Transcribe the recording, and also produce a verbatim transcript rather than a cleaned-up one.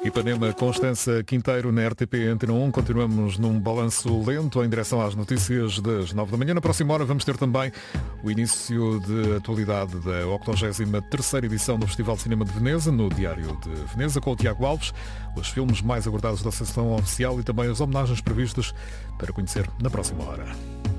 Ipanema, Constança Quinteiro na R T P Antena um. Continuamos num balanço lento em direção às notícias das nove da manhã. Na próxima hora vamos ter também o início de atualidade da octogésima terceira edição do Festival de Cinema de Veneza, no Diário de Veneza, com o Tiago Alves, os filmes mais aguardados da sessão oficial e também as homenagens previstas para conhecer na próxima hora.